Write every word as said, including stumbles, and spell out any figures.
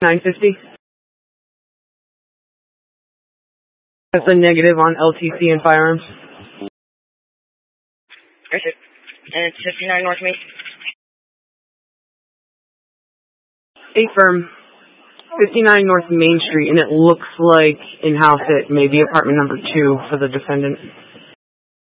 nine fifty. That's a negative on L T C and firearms. That's it. And it's fifty-nine North Main. Eight firm. fifty-nine North Main Street, and it looks like in-house it may be apartment number two for the defendant.